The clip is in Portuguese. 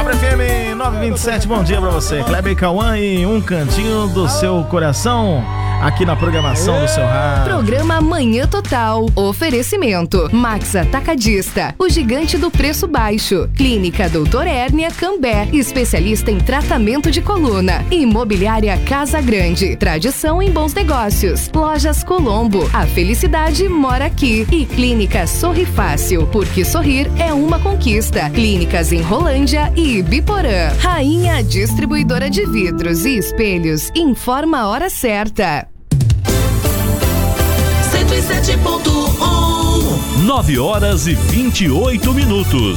Sobre FM 927, bom dia pra você. Kleber e Cauã e um cantinho do seu coração aqui na programação do seu rádio. Programa Manhã Total. Oferecimento Max Atacadista, o gigante do preço baixo. Clínica Doutor Hérnia Cambé, especialista em tratamento de coluna. Imobiliária Casa Grande, tradição em bons negócios. Lojas Colombo, a felicidade mora aqui. E Clínica Sorri Fácil, porque sorrir é uma conquista. Clínicas em Rolândia e Ibiporã. Rainha Distribuidora de Vidros e Espelhos, informa a hora certa. 107.1 9 horas e 28 minutos.